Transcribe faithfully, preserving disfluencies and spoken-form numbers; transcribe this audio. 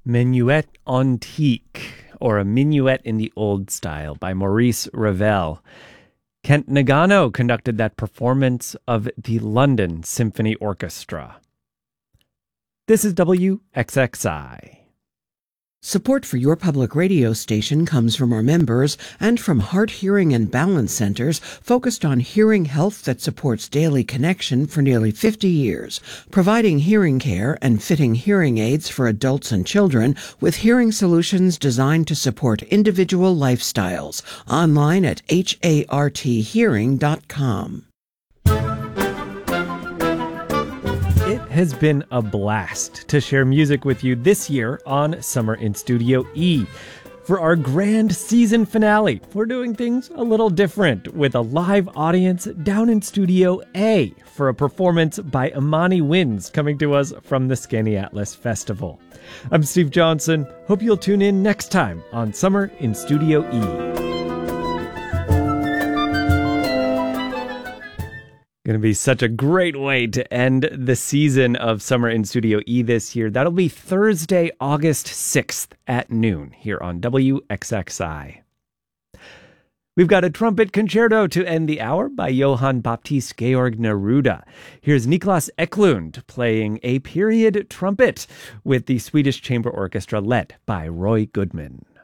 Menuet Antique, or a Minuet in the Old Style by Maurice Ravel. Kent Nagano conducted that performance of the London Symphony Orchestra. This is W X X I. Support for your public radio station comes from our members and from Heart, Hearing, and Balance Centers focused on hearing health that supports daily connection for nearly fifty years, providing hearing care and fitting hearing aids for adults and children with hearing solutions designed to support individual lifestyles. Online at hart hearing dot com. It has been a blast to share music with you this year on Summer in Studio E. For our grand season finale, we're doing things a little different with a live audience down in Studio A for a performance by Imani Winds coming to us from the Scanny Atlas Festival. I'm Steve Johnson. Hope you'll tune in next time on Summer in Studio E. Going to be such a great way to end the season of Summer in Studio E this year. That'll be Thursday, August sixth at noon here on W X X I. We've got a trumpet concerto to end the hour by Johann Baptist Georg Neruda. Here's Niklas Eklund playing a period trumpet with the Swedish Chamber Orchestra led by Roy Goodman.